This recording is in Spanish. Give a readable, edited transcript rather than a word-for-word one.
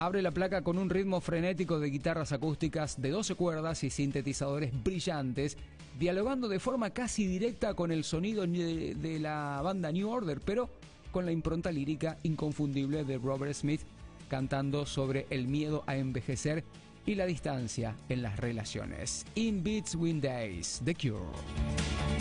Abre la placa con un ritmo frenético de guitarras acústicas de 12 cuerdas y sintetizadores brillantes, dialogando de forma casi directa con el sonido de la banda New Order, pero con la impronta lírica inconfundible de Robert Smith, cantando sobre el miedo a envejecer y la distancia en las relaciones. In Between Days, The Cure.